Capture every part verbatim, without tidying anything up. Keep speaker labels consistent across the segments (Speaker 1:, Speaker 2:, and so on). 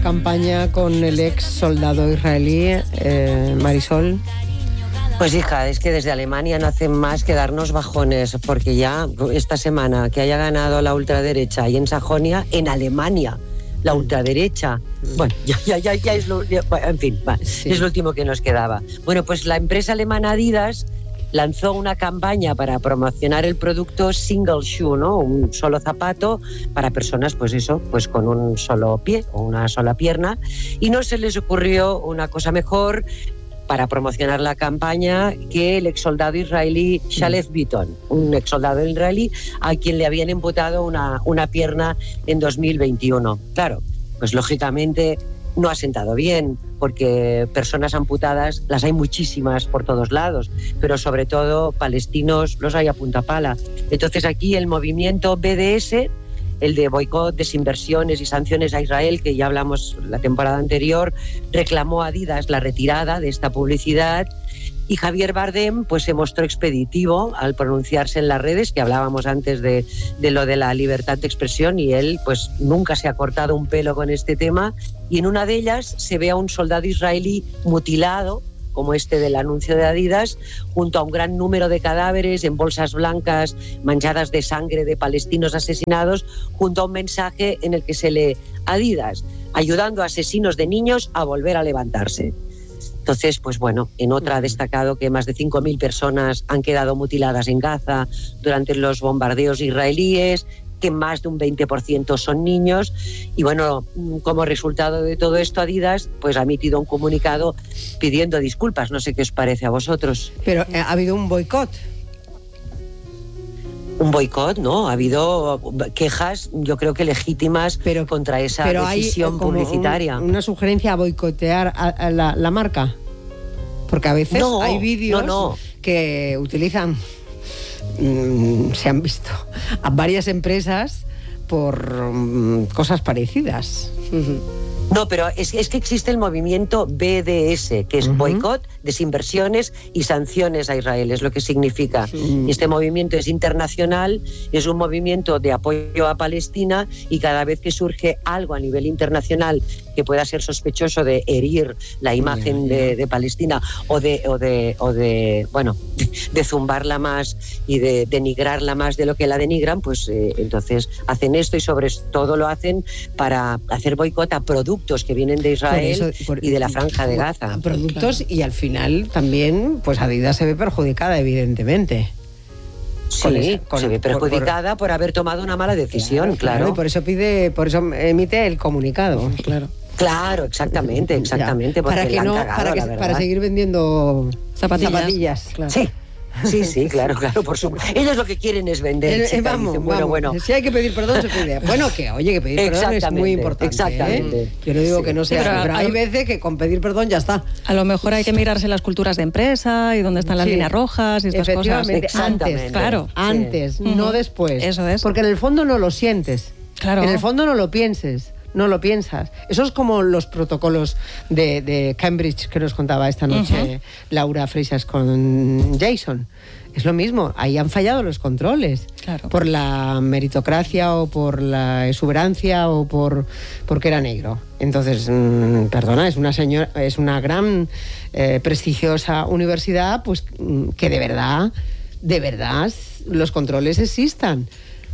Speaker 1: campaña con el ex soldado israelí, eh, Marisol?
Speaker 2: Pues hija, es que desde Alemania no hacen más que darnos bajones, porque ya esta semana que haya ganado la ultraderecha y en Sajonia, en Alemania, la ultraderecha, bueno, ya, ya, ya, ya es lo, ya, en fin, va, sí. es lo último que nos quedaba. Bueno, pues la empresa alemana Adidas lanzó una campaña para promocionar el producto single shoe, ¿no? Un solo zapato para personas, pues eso, pues con un solo pie o una sola pierna, y no se les ocurrió una cosa mejor para promocionar la campaña que el exsoldado israelí Shalef Bitton, un exsoldado israelí a quien le habían amputado una, una pierna en dos mil veintiuno. Claro, pues lógicamente no ha sentado bien, porque personas amputadas las hay muchísimas por todos lados, pero sobre todo palestinos los hay a punta pala. Entonces aquí el movimiento B D S, el de boicot, desinversiones y sanciones a Israel, que ya hablamos la temporada anterior, reclamó a Adidas la retirada de esta publicidad, y Javier Bardem pues se mostró expeditivo al pronunciarse en las redes, que hablábamos antes de, de lo de la libertad de expresión, y él pues nunca se ha cortado un pelo con este tema, y en una de ellas se ve a un soldado israelí mutilado, como este del anuncio de Adidas, junto a un gran número de cadáveres en bolsas blancas manchadas de sangre de palestinos asesinados, junto a un mensaje en el que se lee: Adidas, ayudando a asesinos de niños a volver a levantarse. Entonces, pues bueno, en otra ha destacado que más de cinco mil personas han quedado mutiladas en Gaza durante los bombardeos israelíes, que más de un veinte por ciento son niños, y bueno, como resultado de todo esto, Adidas pues ha emitido un comunicado pidiendo disculpas. No sé qué os parece a vosotros.
Speaker 1: Pero ha habido un boicot.
Speaker 2: Un boicot, ¿no? Ha habido quejas, yo creo que legítimas, pero, contra esa
Speaker 1: pero
Speaker 2: decisión
Speaker 1: hay como
Speaker 2: publicitaria.
Speaker 1: Un, una sugerencia a boicotear a, a la, la marca. Porque a veces
Speaker 2: no,
Speaker 1: hay vídeos no, no. que utilizan, mmm, se han visto a varias empresas por mmm, cosas parecidas. Uh-huh.
Speaker 2: No, pero es, es que existe el movimiento B D S, que es uh-huh. boicot, desinversiones y sanciones a Israel, es lo que significa. Uh-huh. Este movimiento es internacional, es un movimiento de apoyo a Palestina, y cada vez que surge algo a nivel internacional que pueda ser sospechoso de herir la imagen yeah, yeah. De, de Palestina o de, o de, o de bueno, de, de zumbarla más y de denigrarla más de lo que la denigran, pues eh, entonces hacen esto, y sobre todo lo hacen para hacer boicot a productos que vienen de Israel por eso, por, y de la Franja de Gaza.
Speaker 1: A productos, claro. Y al final también, pues Adidas se ve perjudicada, evidentemente.
Speaker 2: Sí, con esa, con, se ve perjudicada por, por, por haber tomado una mala decisión, claro, claro.
Speaker 1: claro. Y por eso pide, por eso emite el comunicado, claro.
Speaker 2: Claro, exactamente, exactamente.
Speaker 1: Para que no, cagado, para, que, para seguir vendiendo zapatillas. zapatillas
Speaker 2: claro. Sí. Sí, sí, claro, claro, por supuesto. Ellos lo que quieren es vender.
Speaker 1: Eh, chica, vamos, dicen, bueno, bueno. Si hay que pedir perdón, se pide. Bueno, que oye, que pedir perdón es muy importante.
Speaker 2: Exactamente.
Speaker 1: ¿eh? Yo no digo sí. que no sea, sí, pero, pero hay veces que con pedir perdón ya está.
Speaker 3: A lo mejor hay que mirarse las culturas de empresa y dónde están las sí. líneas rojas y estas cosas.
Speaker 1: Antes, claro. Antes, sí. no uh-huh. después.
Speaker 3: Eso es.
Speaker 1: Porque en el fondo no lo sientes.
Speaker 3: Claro.
Speaker 1: En el fondo no lo pienses. No lo piensas. Eso es como los protocolos de, de Cambridge que nos contaba esta noche uh-huh. Laura Freixas con Jason. Es lo mismo, ahí han fallado los controles.
Speaker 3: Claro.
Speaker 1: Por la meritocracia o por la exuberancia o por porque era negro. Entonces, mmm, perdona, es una señora, es una gran eh, prestigiosa universidad, pues que de verdad, de verdad los controles existan.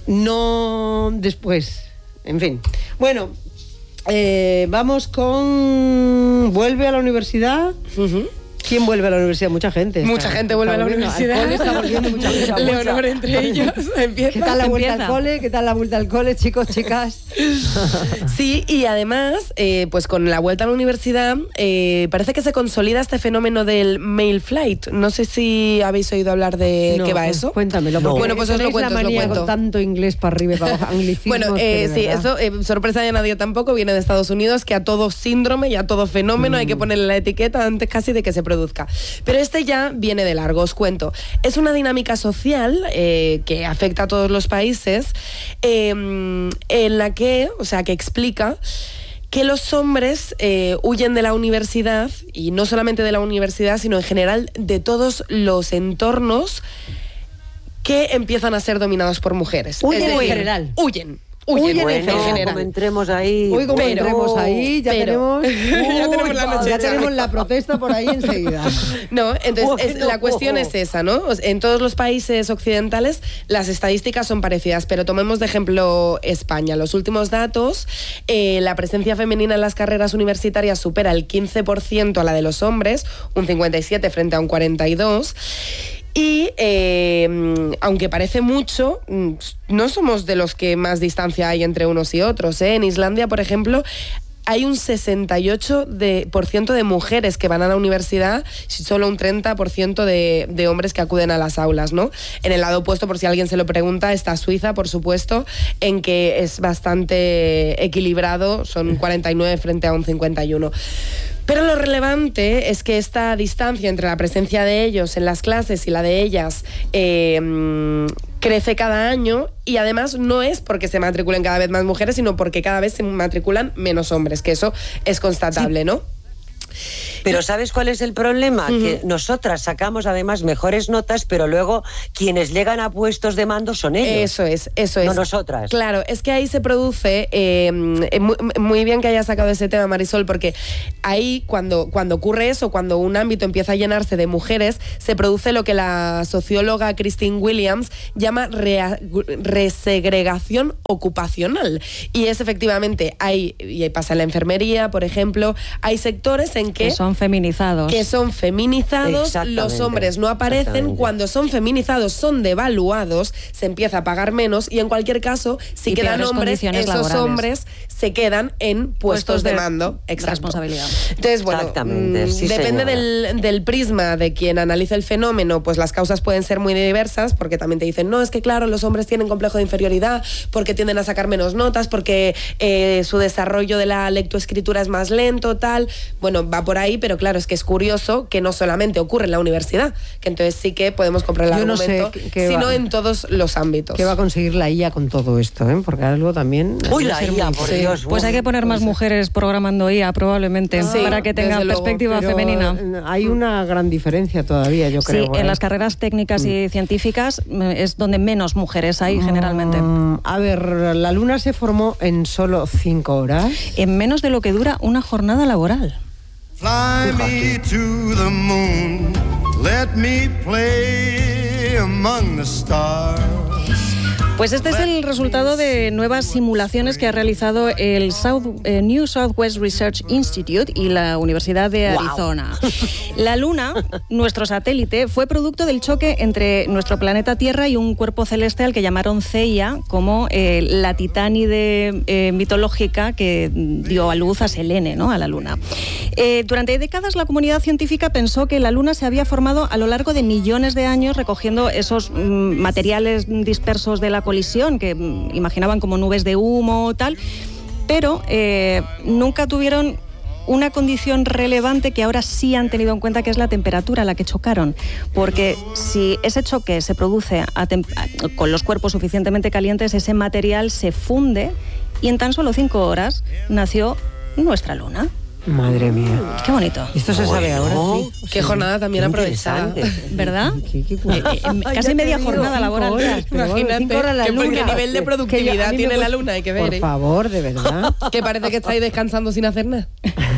Speaker 1: No después. En fin. Bueno, eh, vamos con... ¿Vuelve a la universidad? Uh-huh. ¿Quién vuelve a la universidad? Mucha gente.
Speaker 4: Mucha
Speaker 1: está,
Speaker 4: gente vuelve a la universidad.
Speaker 1: Al cole está volviendo mucha gente.
Speaker 4: Leonor entre ellos. Empieza,
Speaker 1: ¿Qué tal la vuelta
Speaker 4: empieza.
Speaker 1: al cole? ¿Qué tal la vuelta al cole, chicos, chicas?
Speaker 4: Sí, y además, eh, pues con la vuelta a la universidad, eh, parece que se consolida este fenómeno del male flight. No sé si habéis oído hablar de
Speaker 1: no,
Speaker 4: qué va
Speaker 1: pues,
Speaker 4: eso.
Speaker 1: Cuéntamelo.
Speaker 4: No. Bueno, pues os lo cuento,
Speaker 1: la manía
Speaker 4: os lo cuento.
Speaker 1: Con tanto inglés para arriba y para abajo, anglicismos.
Speaker 4: Bueno, eh, sí,
Speaker 1: verdad.
Speaker 4: eso, eh, sorpresa de nadie tampoco, viene de Estados Unidos, que a todo síndrome y a todo fenómeno mm. hay que ponerle la etiqueta antes casi de que se produzca. Pero este ya viene de largo, os cuento. Es una dinámica social eh, que afecta a todos los países, eh, en la que, o sea, que explica que los hombres eh, huyen de la universidad, y no solamente de la universidad, sino en general de todos los entornos que empiezan a ser dominados por mujeres.
Speaker 1: Huyen en general.
Speaker 4: Huyen. huyen
Speaker 2: bueno,
Speaker 4: en general.
Speaker 2: como entremos ahí...
Speaker 1: Hoy como
Speaker 4: Pero-
Speaker 1: entremos ahí, ya
Speaker 4: pero-
Speaker 1: tenemos...
Speaker 4: ya tenemos la noche
Speaker 1: ya
Speaker 4: hecha.
Speaker 1: tenemos la protesta por ahí enseguida.
Speaker 4: No, entonces es-
Speaker 2: Bueno.
Speaker 4: la cuestión es esa, ¿no? O sea, en todos los países occidentales las estadísticas son parecidas, pero tomemos de ejemplo España. Los últimos datos, eh, la presencia femenina en las carreras universitarias supera el quince por ciento a la de los hombres, un cincuenta y siete frente a un cuarenta y dos. Y eh, aunque parece mucho, no somos de los que más distancia hay entre unos y otros, ¿eh? En Islandia, por ejemplo, hay un sesenta y ocho por ciento de, de mujeres que van a la universidad y solo un treinta por ciento de, de hombres que acuden a las aulas, ¿no? En el lado opuesto, por si alguien se lo pregunta, está Suiza, por supuesto, en que es bastante equilibrado, son cuarenta y nueve frente a un cincuenta y uno. Pero lo relevante es que esta distancia entre la presencia de ellos en las clases y la de ellas eh, crece cada año, y además no es porque se matriculen cada vez más mujeres, sino porque cada vez se matriculan menos hombres, que eso es constatable, ¿no?
Speaker 2: Pero ¿sabes cuál es el problema?
Speaker 4: Uh-huh.
Speaker 2: Que nosotras sacamos además mejores notas, pero luego quienes llegan a puestos de mando son ellos.
Speaker 4: Eso es, eso es.
Speaker 2: No nosotras.
Speaker 4: Claro, es que ahí se produce, eh, muy, muy bien que hayas sacado ese tema, Marisol, porque ahí cuando, cuando ocurre eso, cuando un ámbito empieza a llenarse de mujeres, se produce lo que la socióloga Christine Williams llama rea, resegregación ocupacional. Y es efectivamente, hay, y pasa en la enfermería, por ejemplo, hay sectores en que,
Speaker 3: que son feminizados.
Speaker 4: que son feminizados, los hombres no aparecen, cuando son feminizados son devaluados, se empieza a pagar menos, y en cualquier caso, si
Speaker 3: y
Speaker 4: quedan hombres, esos
Speaker 3: laborales.
Speaker 4: hombres se quedan en puestos, puestos de, de mando.
Speaker 3: Exacto. Responsabilidad.
Speaker 4: Entonces, bueno, mmm, sí, depende del, del prisma de quien analiza el fenómeno, pues las causas pueden ser muy diversas, porque también te dicen, no, es que claro, los hombres tienen complejo de inferioridad, porque tienden a sacar menos notas, porque eh, su desarrollo de la lectoescritura es más lento, tal. Bueno, va por ahí, pero claro, es que es curioso que no solamente ocurre en la universidad, que entonces sí que podemos comprar el
Speaker 1: Yo
Speaker 4: argumento,
Speaker 1: no sé qué
Speaker 4: sino
Speaker 1: va,
Speaker 4: en todos los ámbitos.
Speaker 1: ¿Qué va a conseguir la I A con todo esto? ¿eh? Porque algo también...
Speaker 2: Uy, la I A, por
Speaker 1: sí.
Speaker 2: Dios.
Speaker 3: Pues hay que poner más mujeres programando I A, probablemente,
Speaker 4: sí,
Speaker 3: para que tenga perspectiva
Speaker 1: Pero
Speaker 3: femenina.
Speaker 1: Hay una gran diferencia todavía, yo creo.
Speaker 3: Sí, en
Speaker 1: ¿eh?
Speaker 3: las carreras técnicas mm. y científicas es donde menos mujeres hay, mm. generalmente.
Speaker 1: A ver, la Luna se formó en solo cinco horas.
Speaker 3: En menos de lo que dura una jornada laboral.
Speaker 5: Fly me to the moon, let me play among the stars.
Speaker 3: Pues este es el resultado de nuevas simulaciones que ha realizado el South, eh, New Southwest Research Institute y la Universidad de Arizona. Wow. La Luna, nuestro satélite, fue producto del choque entre nuestro planeta Tierra y un cuerpo celeste al que llamaron Theia, como eh, la titánide eh, mitológica que dio a luz a Selene, ¿no? A la Luna. Eh, durante décadas la comunidad científica pensó que la Luna se había formado a lo largo de millones de años recogiendo esos mm, materiales dispersos de la colisión, que imaginaban como nubes de humo, tal, pero eh, nunca tuvieron una condición relevante que ahora sí han tenido en cuenta, que es la temperatura a la que chocaron, porque si ese choque se produce a con los cuerpos suficientemente calientes, ese material se funde y en tan solo cinco horas nació nuestra Luna.
Speaker 1: Madre mía.
Speaker 3: Qué bonito.
Speaker 1: Esto se sabe ahora. Sí.
Speaker 4: Qué
Speaker 1: sí.
Speaker 4: jornada también aprovechada.
Speaker 3: ¿Verdad?
Speaker 1: ¿Qué, qué, qué?
Speaker 3: Eh, eh, casi media
Speaker 1: digo,
Speaker 3: jornada laboral.
Speaker 1: Horas,
Speaker 4: Imagínate
Speaker 1: cinco horas la
Speaker 4: que
Speaker 1: luna.
Speaker 4: qué nivel de productividad
Speaker 1: yo,
Speaker 4: tiene
Speaker 1: me...
Speaker 4: la Luna, hay que ver.
Speaker 1: Por
Speaker 4: ¿eh?
Speaker 1: favor, de verdad.
Speaker 4: Que parece que estáis descansando sin hacer nada.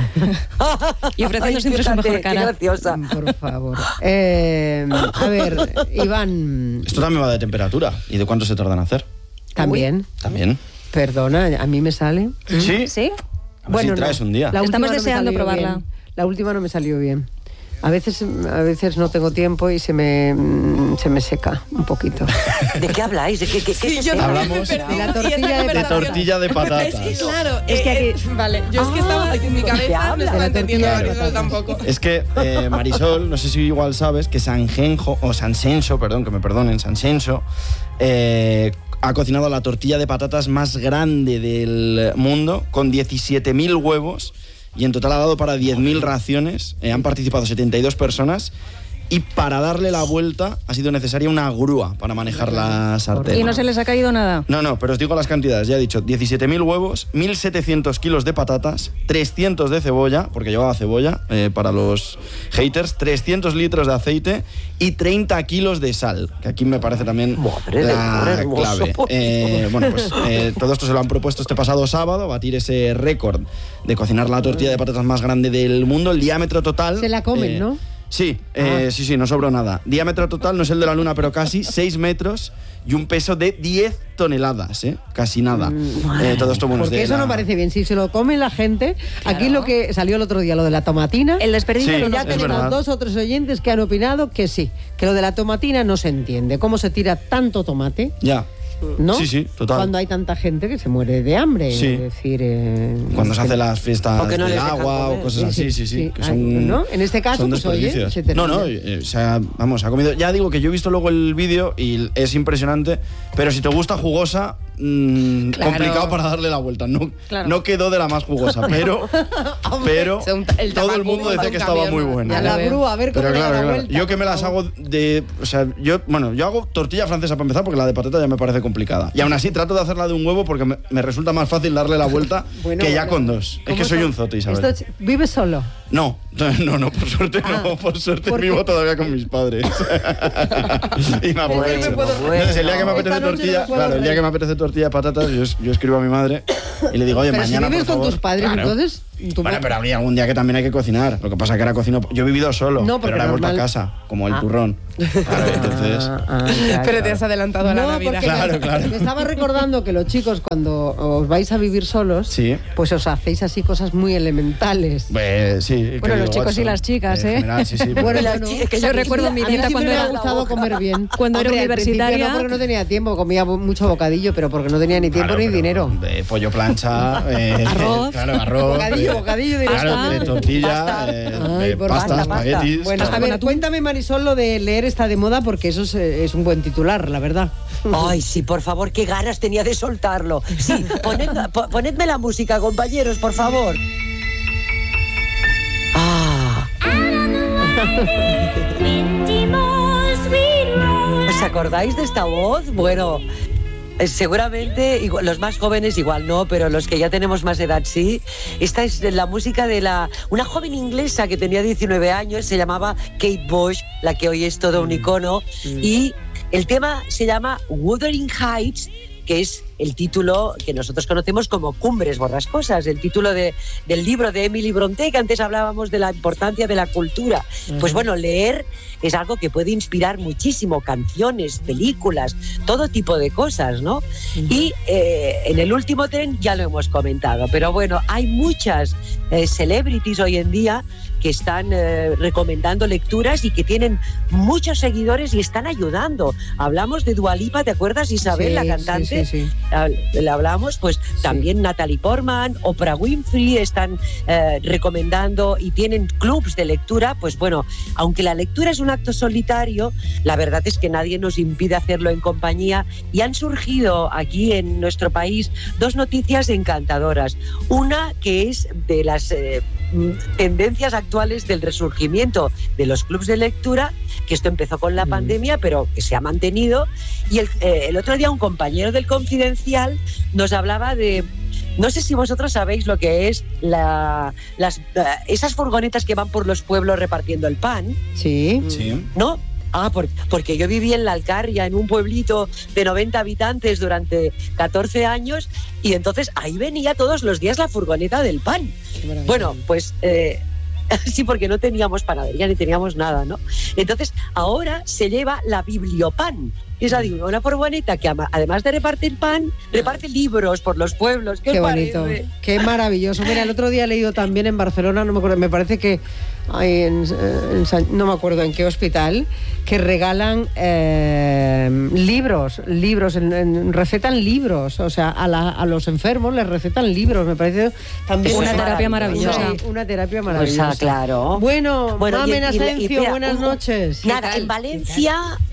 Speaker 3: Y ofreciendo
Speaker 2: Ay,
Speaker 3: siempre su
Speaker 2: fíjate,
Speaker 3: mejor cara.
Speaker 2: Qué graciosa.
Speaker 1: Por favor. Eh, a ver, Iván.
Speaker 6: Esto también va de temperatura. ¿Y de cuánto se tarda en hacer?
Speaker 1: También.
Speaker 6: También.
Speaker 1: Perdona, a mí me sale.
Speaker 6: Sí.
Speaker 3: ¿Sí?
Speaker 6: A ver si traes
Speaker 1: no.
Speaker 6: un día.
Speaker 1: La
Speaker 3: Estamos
Speaker 1: última
Speaker 3: deseando
Speaker 1: no me salió
Speaker 3: probarla.
Speaker 1: bien. La última no me salió bien. A veces, a veces no tengo tiempo y se me, se me seca un poquito.
Speaker 2: ¿De qué habláis? ¿De qué, qué,
Speaker 4: Sí,
Speaker 2: qué
Speaker 4: yo
Speaker 2: es
Speaker 6: Hablamos
Speaker 1: de la tortilla de,
Speaker 6: de tortilla de patatas.
Speaker 4: Es que claro,
Speaker 3: Es
Speaker 4: es
Speaker 3: que
Speaker 4: que
Speaker 3: aquí-
Speaker 4: vale, yo es que estaba en mi cabeza no estaba entendiendo a Marisol tampoco.
Speaker 6: Es que eh, Marisol, no sé si igual sabes, que Sanjenjo, o Sansenso, perdón, que me perdonen, Sansenso, eh, ha cocinado la tortilla de patatas más grande del mundo, con diecisiete mil huevos, y en total ha dado para diez mil raciones. Eh, han participado setenta y dos personas, y para darle la vuelta ha sido necesaria una grúa para manejar la sartén.
Speaker 3: ¿Y no se les ha caído nada?
Speaker 6: No, no, pero os digo las cantidades. Ya he dicho, diecisiete mil huevos, mil setecientos kilos de patatas, trescientos de cebolla, porque llevaba cebolla eh, para los haters, trescientos litros de aceite y treinta kilos de sal, que aquí me parece también
Speaker 2: Madre
Speaker 6: la
Speaker 2: de
Speaker 6: clave. Eh, bueno, pues eh, todo esto se lo han propuesto este pasado sábado, batir ese récord de cocinar la tortilla de patatas más grande del mundo. El diámetro total...
Speaker 1: Se la comen,
Speaker 6: eh,
Speaker 1: ¿no?
Speaker 6: Sí, eh,
Speaker 1: Ah.
Speaker 6: sí, sí, no sobró nada. Diámetro total, no es el de la Luna, pero casi seis metros y un peso de diez toneladas, ¿eh? Casi nada. Eh, todo esto, bueno, es
Speaker 1: Porque
Speaker 6: de
Speaker 1: eso
Speaker 6: la-
Speaker 1: no parece bien. Si se lo come la gente, aquí lo que salió el otro día, lo de la tomatina,
Speaker 3: El desperdicio
Speaker 6: Sí,
Speaker 3: de
Speaker 1: ya
Speaker 3: los
Speaker 6: es
Speaker 1: tenemos
Speaker 6: verdad.
Speaker 1: dos o tres oyentes que han opinado que sí, que lo de la tomatina no se entiende. ¿Cómo se tira tanto tomate?
Speaker 6: Ya.
Speaker 1: ¿No?
Speaker 6: Sí, sí, total.
Speaker 1: Cuando hay tanta gente que se muere de hambre.
Speaker 6: Sí.
Speaker 1: Es decir, eh,
Speaker 6: Cuando se
Speaker 1: es que-
Speaker 6: hacen las fiestas
Speaker 2: O que no
Speaker 6: del
Speaker 2: les dejan
Speaker 6: agua
Speaker 2: comer.
Speaker 6: o cosas así, sí, sí. que
Speaker 1: Ay,
Speaker 6: son,
Speaker 1: ¿no? En este caso,
Speaker 6: son
Speaker 1: pues oye,
Speaker 6: desperdicios.
Speaker 1: se termina.
Speaker 6: No, no, eh, o sea, vamos, ha comido. Ya digo que yo he visto luego el vídeo y es impresionante, pero si te gusta jugosa, mmm,
Speaker 3: Claro.
Speaker 6: complicado para darle la vuelta. No,
Speaker 3: Claro.
Speaker 6: no quedó de la más jugosa, pero, pero
Speaker 4: son- el
Speaker 6: todo el
Speaker 4: tabaco
Speaker 6: mundo
Speaker 4: va
Speaker 6: decía
Speaker 4: un
Speaker 6: que estaba
Speaker 4: camión,
Speaker 6: muy
Speaker 4: ¿no?
Speaker 6: buena.
Speaker 1: A
Speaker 4: Ya
Speaker 1: la
Speaker 4: lo veo.
Speaker 1: grúa, a ver cómo
Speaker 6: Pero
Speaker 1: le
Speaker 6: claro,
Speaker 1: da la
Speaker 6: claro.
Speaker 1: vuelta,
Speaker 6: Yo que me
Speaker 1: por
Speaker 6: las
Speaker 1: favor.
Speaker 6: hago de... O sea, yo... Bueno, yo hago tortilla francesa para empezar porque la de patata ya me parece complicada. Y aún así trato de hacerla de un huevo porque me, me resulta más fácil darle la vuelta
Speaker 1: Bueno,
Speaker 6: que ya
Speaker 1: bueno.
Speaker 6: con dos. Es
Speaker 1: ¿Cómo
Speaker 6: que soy
Speaker 1: son?
Speaker 6: un zote, Isabel.
Speaker 1: Esto es- ¿Vives solo?
Speaker 6: No, no, no, por suerte no, por suerte
Speaker 1: ¿por qué?
Speaker 6: vivo todavía con mis padres. y me aprovecho.
Speaker 2: Bueno,
Speaker 6: Entonces, el día que me apetece
Speaker 1: Esta noche
Speaker 6: tortilla,
Speaker 1: no puedo
Speaker 6: claro, el día
Speaker 1: reír.
Speaker 6: que me apetece tortilla de patatas, yo, yo escribo a mi madre y le digo, oye,
Speaker 1: Pero
Speaker 6: mañana
Speaker 1: si vives
Speaker 6: por
Speaker 1: con
Speaker 6: favor.
Speaker 1: tus padres,
Speaker 6: Claro.
Speaker 1: entonces... tu
Speaker 6: Bueno,
Speaker 1: ma-
Speaker 6: pero habría algún día que también hay que cocinar. Lo que pasa es que ahora cocino. Yo he vivido solo,
Speaker 1: No, porque
Speaker 6: pero ahora he vuelto a
Speaker 1: normal-
Speaker 6: casa, como el
Speaker 1: Ah.
Speaker 6: turrón. Claro, entonces.
Speaker 1: Ah, ah, claro.
Speaker 4: Pero te has adelantado a la
Speaker 1: No,
Speaker 4: Navidad.
Speaker 1: porque
Speaker 6: Claro,
Speaker 1: me,
Speaker 6: claro.
Speaker 1: me estaba recordando que los chicos, cuando os vais a vivir solos,
Speaker 6: Sí.
Speaker 1: pues os hacéis así cosas muy elementales.
Speaker 6: Pues, sí.
Speaker 3: Bueno, los
Speaker 6: querido
Speaker 3: chicos y
Speaker 6: Watson.
Speaker 3: las chicas,
Speaker 6: En
Speaker 3: ¿eh?
Speaker 6: general, sí, sí. pero-
Speaker 1: Bueno,
Speaker 2: La
Speaker 1: bueno,
Speaker 2: chica-
Speaker 3: que yo recuerdo mi
Speaker 1: a mí
Speaker 3: dieta
Speaker 1: siempre
Speaker 3: cuando
Speaker 1: me
Speaker 3: era-
Speaker 1: ha gustado comer bien.
Speaker 3: Cuando era
Speaker 1: Hombre, al principio
Speaker 3: universitaria-
Speaker 1: No, porque no tenía tiempo, comía mucho bocadillo, pero porque no tenía ni tiempo
Speaker 6: Claro,
Speaker 1: ni
Speaker 6: pero
Speaker 1: dinero.
Speaker 6: De pollo plancha, eh,
Speaker 3: Arroz.
Speaker 6: claro, arroz.
Speaker 1: Bocadillo,
Speaker 6: eh,
Speaker 1: bocadillo de
Speaker 6: Claro,
Speaker 3: pasta.
Speaker 6: de tortilla,
Speaker 2: Pasta.
Speaker 6: eh,
Speaker 1: Ay,
Speaker 6: de
Speaker 1: por
Speaker 6: pasta,
Speaker 2: pasta, pasta.
Speaker 6: espaguetis.
Speaker 1: Bueno,
Speaker 6: claro.
Speaker 1: a ver, cuéntame, Marisol, lo de leer está de moda, porque eso es, eh, es un buen titular, la verdad.
Speaker 2: Ay, sí, por favor, qué ganas tenía de soltarlo. Sí, poned, po- ponedme la música, compañeros, por favor. Ah. ¿Os acordáis de esta voz? Bueno, eh, seguramente igual- los más jóvenes igual no, pero los que ya tenemos más edad sí. Esta es la música de la una joven inglesa que tenía diecinueve años, se llamaba Kate Bush, la que hoy es todo un icono, y el tema se llama Wuthering Heights, que es el título que nosotros conocemos como Cumbres Borrascosas, el título de, del libro de Emily Brontë, que antes hablábamos de la importancia de la cultura. Pues bueno, leer es algo que puede inspirar muchísimo, canciones, películas, todo tipo de cosas, ¿no? Y eh, en el último tren ya lo hemos comentado, pero bueno, hay muchas eh, celebrities hoy en día que están eh, recomendando lecturas y que tienen muchos seguidores y están ayudando. Hablamos de Dua Lipa, ¿te acuerdas, Isabel,
Speaker 1: Sí,
Speaker 2: la
Speaker 1: sí,
Speaker 2: cantante?
Speaker 1: sí, sí.
Speaker 2: Ah, le hablamos, pues también Natalie Portman, Oprah Winfrey están eh, recomendando y tienen clubs de lectura. Pues bueno, aunque la lectura es un acto solitario, la verdad es que nadie nos impide hacerlo en compañía, y han surgido aquí en nuestro país dos noticias encantadoras. Una que es de las eh, tendencias actuales del resurgimiento de los clubs de lectura, que esto empezó con la
Speaker 1: Mm.
Speaker 2: pandemia, pero que se ha mantenido. Y el, eh, el otro día un compañero del Confidencial nos hablaba de, no sé si vosotros sabéis lo que es la, las, eh, esas furgonetas que van por los pueblos repartiendo el pan,
Speaker 1: Sí.
Speaker 6: Sí.
Speaker 2: ¿no? Ah, por- porque yo viví en la Alcarria, en un pueblito de noventa habitantes durante catorce años, y entonces ahí venía todos los días la furgoneta del pan. Bueno, pues eh, sí, porque no teníamos panadería ni teníamos nada, ¿no? Entonces ahora se lleva la Bibliopan. Es decir, una furgoneta que ama- además de repartir pan, reparte libros por los pueblos. ¿Qué,
Speaker 1: Qué
Speaker 2: os
Speaker 1: bonito,
Speaker 2: parece?
Speaker 1: qué maravilloso. Mira, el otro día he leído también en Barcelona, no me acuerdo, me parece que hay en, en San- no me acuerdo en qué hospital, que regalan eh, libros, libros, en- en- recetan libros, o sea, a, la- a los enfermos les recetan libros, me parece también
Speaker 3: Una
Speaker 2: Eso es
Speaker 3: terapia
Speaker 2: maravilloso.
Speaker 3: maravillosa.
Speaker 1: Sí, una terapia
Speaker 2: Pues
Speaker 1: maravillosa.
Speaker 2: ah, claro.
Speaker 1: Bueno,
Speaker 2: Bueno, y-
Speaker 1: Mamen
Speaker 2: y- y-
Speaker 1: Asencio,
Speaker 2: espera,
Speaker 1: buenas
Speaker 2: un-
Speaker 1: noches.
Speaker 2: Nada,
Speaker 1: ¿Qué tal?
Speaker 2: en Valencia, eh,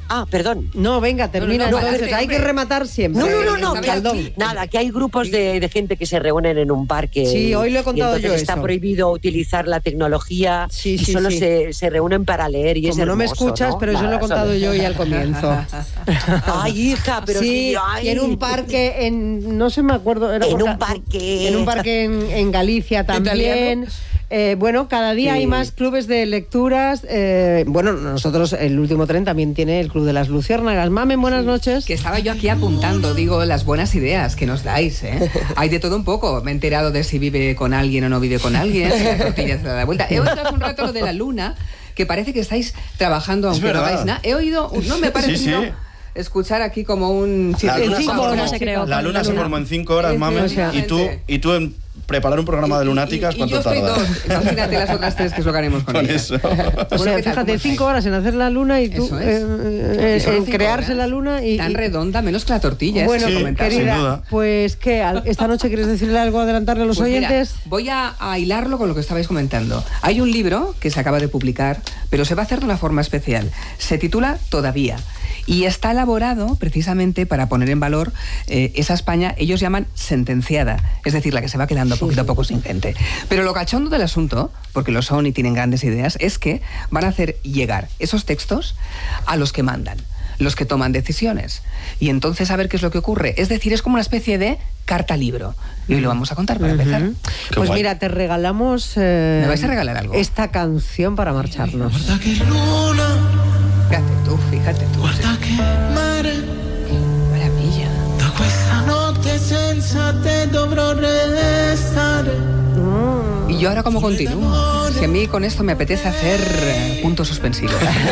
Speaker 2: Ah, perdón.
Speaker 1: No, venga, termina.
Speaker 2: No, no, no,
Speaker 1: entonces,
Speaker 2: espera,
Speaker 1: hay que rematar siempre.
Speaker 2: No, no, no, no, que
Speaker 1: Caldón.
Speaker 2: aquí, nada, que hay grupos de, de gente que se reúnen en un parque.
Speaker 1: Sí, hoy lo he contado
Speaker 2: y entonces
Speaker 1: yo
Speaker 2: está
Speaker 1: eso.
Speaker 2: prohibido utilizar la tecnología
Speaker 1: Sí,
Speaker 2: y
Speaker 1: sí,
Speaker 2: solo
Speaker 1: sí.
Speaker 2: Se, se reúnen para leer y
Speaker 1: Como
Speaker 2: es
Speaker 1: no
Speaker 2: hermoso,
Speaker 1: me escuchas,
Speaker 2: ¿no?
Speaker 1: pero eso lo he
Speaker 2: Nada,
Speaker 1: contado
Speaker 2: solo-
Speaker 1: yo hoy al comienzo.
Speaker 2: Ay, hija, pero
Speaker 1: sí,
Speaker 2: sí, ay.
Speaker 1: y en un parque, en no sé, me acuerdo. Era
Speaker 2: En
Speaker 1: por
Speaker 2: un
Speaker 1: ca-
Speaker 2: parque.
Speaker 1: En un parque en, en Galicia también.
Speaker 4: ¿Italiano?
Speaker 1: Eh, bueno, cada día
Speaker 2: Sí.
Speaker 1: hay más clubes de lecturas. Eh, bueno, nosotros, el último tren también tiene el Club de las Luciérnagas. Mamen, buenas noches.
Speaker 7: Que estaba yo aquí apuntando, digo, las buenas ideas que nos dais, ¿eh? Hay de todo un poco. Me he enterado de si vive con alguien o no vive con alguien, si la tortilla se da la vuelta. He oído hace un rato lo de la luna, que parece que estáis trabajando aunque no
Speaker 6: verdad.
Speaker 7: hagáis nada. He oído, no me parece
Speaker 6: Sí, sí.
Speaker 7: escuchar aquí como un...
Speaker 6: La luna,
Speaker 1: cinco
Speaker 6: se formó,
Speaker 1: horas
Speaker 3: se creó.
Speaker 6: la luna se formó en cinco horas, mamen, y tú, y tú en preparar un programa de lunáticas,
Speaker 7: y, y
Speaker 6: ¿cuánto
Speaker 7: yo estoy
Speaker 6: tardas?
Speaker 7: dos. Imagínate las otras tres, que es lo que haremos con,
Speaker 6: Con
Speaker 7: ellas.
Speaker 6: eso.
Speaker 1: O
Speaker 7: Bueno,
Speaker 1: sea,
Speaker 7: ¿qué tal?
Speaker 1: fíjate,
Speaker 7: ¿Cómo
Speaker 1: cinco
Speaker 7: estáis?
Speaker 1: horas en hacer la luna y tú
Speaker 7: Eso es.
Speaker 1: eh, eh,
Speaker 7: Y solo
Speaker 1: en
Speaker 7: cinco
Speaker 1: crearse
Speaker 7: horas.
Speaker 1: la luna y...
Speaker 7: Tan
Speaker 1: y-
Speaker 7: redonda, menos que la tortilla. eso
Speaker 1: Bueno,
Speaker 7: que
Speaker 6: Sí,
Speaker 7: comentabas.
Speaker 6: sin
Speaker 1: querida,
Speaker 6: duda.
Speaker 1: pues ¿qué? Al- ¿Esta noche quieres decirle algo, adelantarle a los
Speaker 7: Pues mira,
Speaker 1: oyentes?
Speaker 7: voy a, a hilarlo con lo que estabais comentando. Hay un libro que se acaba de publicar, pero se va a hacer de una forma especial. Se titula Todavía. Y está elaborado precisamente para poner en valor eh, esa España, ellos llaman sentenciada, es decir, la que se va quedando poquito a poco sin gente. Pero lo cachondo del asunto, porque lo son y tienen grandes ideas, es que van a hacer llegar esos textos a los que mandan, los que toman decisiones. Y entonces a ver qué es lo que ocurre. Es decir, es como una especie de carta libro. Y hoy lo vamos a contar para empezar.
Speaker 6: Qué
Speaker 1: Pues
Speaker 6: guay.
Speaker 1: mira, te regalamos... eh,
Speaker 7: ¿Me vais a regalar algo?
Speaker 1: Esta canción para marcharnos.
Speaker 5: Guarda che luna,
Speaker 7: Fíjate tú, fíjate tú.
Speaker 5: guarda che mare,
Speaker 7: Maravilla.
Speaker 5: da questa notte senza te dovrò restare.
Speaker 7: ¿Y yo ahora cómo continúo? Si a mí con esto me apetece hacer eh, puntos suspensivos.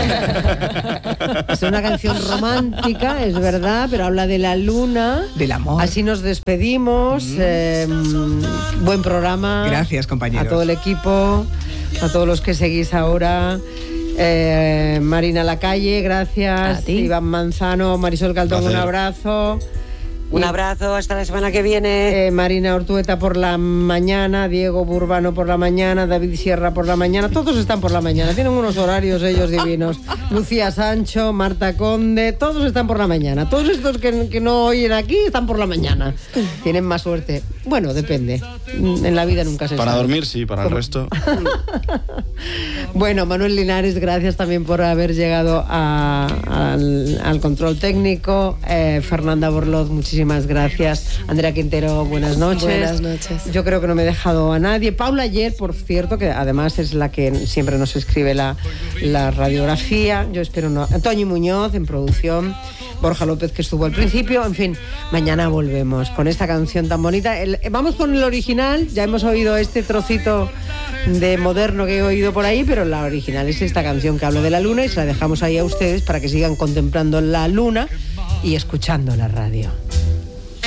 Speaker 1: Es una canción romántica, es verdad, pero habla de la luna.
Speaker 7: Del amor.
Speaker 1: Así nos despedimos. eh, buen programa.
Speaker 7: Gracias, compañeros.
Speaker 1: A todo el equipo, a todos los que seguís ahora. Eh, Marina Lacalle, gracias.
Speaker 3: A ti.
Speaker 1: Iván Manzano, Marisol Caldón,
Speaker 6: Placer.
Speaker 1: un abrazo.
Speaker 2: Un
Speaker 1: Y-
Speaker 2: abrazo, hasta la semana que viene.
Speaker 1: Eh, Marina Ortueta por la mañana, Diego Burbano por la mañana, David Sierra por la mañana, todos están por la mañana, tienen unos horarios ellos divinos. Lucía Sancho, Marta Conde, todos están por la mañana. Todos estos que, que no oyen aquí están por la mañana. Tienen más suerte. Bueno, depende. En la vida nunca se
Speaker 6: Para
Speaker 1: sabe.
Speaker 6: dormir, sí, para el resto.
Speaker 1: Bueno, Manuel Linares, gracias también por haber llegado a- al, al control técnico. Eh, Fernanda Borloz, muchísimas gracias. Andrea Quintero, buenas noches.
Speaker 4: Buenas noches.
Speaker 1: Yo creo que no me he dejado a nadie. Paula Ayer, por cierto, que además es la que siempre nos escribe la, la radiografía. Yo espero no. Antonio Muñoz en producción. Borja López, que estuvo al principio. En fin, mañana volvemos con esta canción tan bonita. El- vamos con el original. Ya hemos oído este trocito de moderno que he oído por ahí, pero la original es esta canción que habla de la luna y se la dejamos ahí a ustedes para que sigan contemplando la luna y escuchando la radio.